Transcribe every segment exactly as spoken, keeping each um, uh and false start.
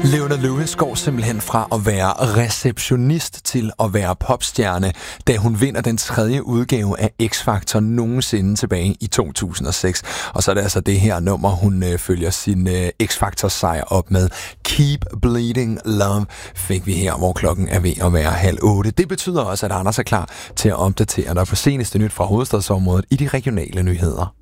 Leona Lewis går simpelthen fra at være receptionist til at være popstjerne, da hun vinder den tredje udgave af X-Factor nogensinde tilbage i to tusind og seks. Og så er det altså det her nummer, hun øh, følger sin øh, X-Factor-sejr op med. Keep Bleeding Love fik vi her, hvor klokken er ved at være halv otte. Det betyder også, at Anders er klar til at opdatere dig på seneste nyt fra hovedstadsområdet i de regionale nyheder.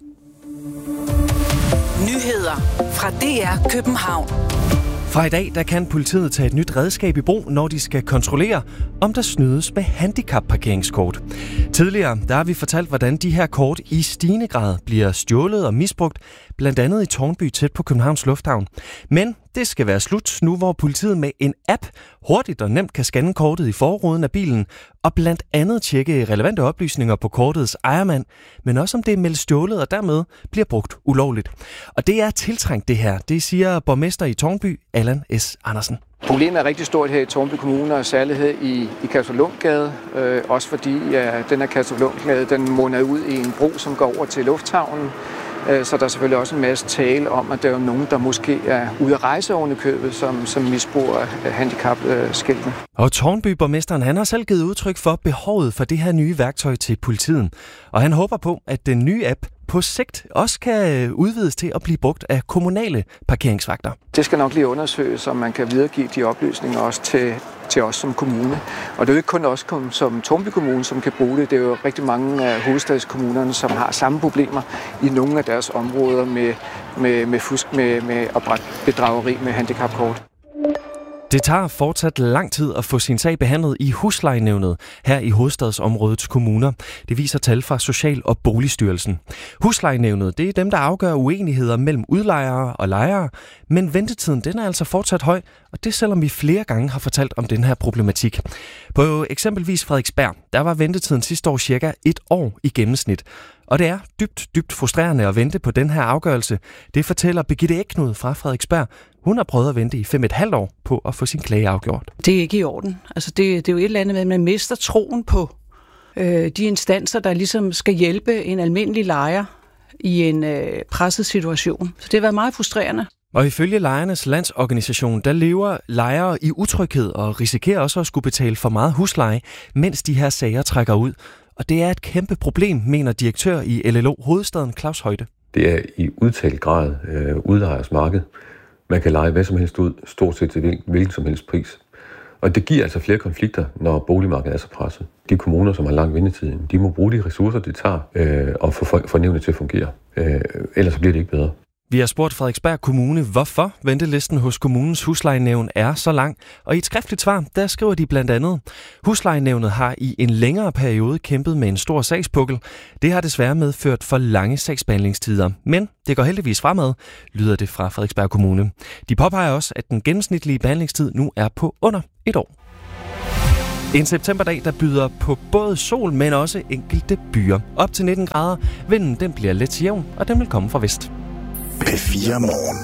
Nyheder fra D R København. Fra i dag der kan politiet tage et nyt redskab i brug, når de skal kontrollere, om der snydes med handicapparkeringskort. Tidligere der har vi fortalt, hvordan de her kort i stigende grad bliver stjålet og misbrugt, blandt andet i Tårnby tæt på Københavns Lufthavn. Men det skal være slut nu, hvor politiet med en app hurtigt og nemt kan scanne kortet i forruden af bilen og blandt andet tjekke relevante oplysninger på kortets ejermand, men også om det er meldt stjålet og dermed bliver brugt ulovligt. Og det er tiltrængt det her, det siger borgmester i Tårnby, Allan S. Andersen. Problemet er rigtig stort her i Tårnby Kommune, og særlighed i, i Kastruplundgade, øh, også fordi ja, den her Kastruplundgade, den munder ud i en bro, som går over til lufthavnen. Øh, så der er selvfølgelig også en masse tale om, at der er nogen, der måske er ude at rejse oven i købet, som, som misbruger handicapskiltene. Og Tårnby-borgmesteren, han har selv givet udtryk for behovet for det her nye værktøj til politiet. Og han håber på, at den nye app på sigt også kan udvides til at blive brugt af kommunale parkeringsvagter. Det skal nok lige undersøges, om man kan videregive de oplysninger også til, til os som kommune. Og det er jo ikke kun os som Tårnby Kommune, som kan bruge det. Det er jo rigtig mange af hovedstadskommunerne, som har samme problemer i nogle af deres områder med, med, med fusk med, med bedrageri med handicapkort. Det tager fortsat lang tid at få sin sag behandlet i huslejenævnet her i hovedstadsområdets kommuner. Det viser tal fra Social- og Boligstyrelsen. Huslejenævnet, det er dem, der afgør uenigheder mellem udlejere og lejere, men ventetiden den er altså fortsat høj, og det selvom vi flere gange har fortalt om den her problematik. På eksempelvis Frederiksberg, der var ventetiden sidste år cirka et år i gennemsnit. Og det er dybt, dybt frustrerende at vente på den her afgørelse. Det fortæller Birgitte Eknud fra Frederiksberg. Hun har prøvet at vente i fem et halvt år på at få sin klage afgjort. Det er ikke i orden. Altså det, det er jo et eller andet med, at man mister troen på øh, de instanser, der ligesom skal hjælpe en almindelig lejer i en øh, presset situation. Så det har været meget frustrerende. Og ifølge Lejernes Landsorganisation, der lever lejere i utryghed og risikerer også at skulle betale for meget husleje, mens de her sager trækker ud. Og det er et kæmpe problem, mener direktør i L L O Hovedstaden, Claus Højte. Det er i udtalt grad øh, udlejers marked. Man kan leje hvad som helst ud, stort set til hvilken som helst pris. Og det giver altså flere konflikter, når boligmarkedet er så presset. De kommuner, som har lang ventetid, de må bruge de ressourcer, det tager, øh, og få fornævnet til at fungere. Øh, ellers bliver det ikke bedre. Vi har spurgt Frederiksberg Kommune, hvorfor ventelisten hos kommunens huslejenævn er så lang. Og i et skriftligt svar, der skriver de blandt andet, huslejenævnet har i en længere periode kæmpet med en stor sagspukkel. Det har desværre medført for lange sagsbehandlingstider. Men det går heldigvis fremad, lyder det fra Frederiksberg Kommune. De påpeger også, at den gennemsnitlige behandlingstid nu er på under et år. En septemberdag, der byder på både sol, men også enkelte byer. Op til nitten grader. Vinden den bliver let jævn, og den vil komme fra vest. P fire Morgen.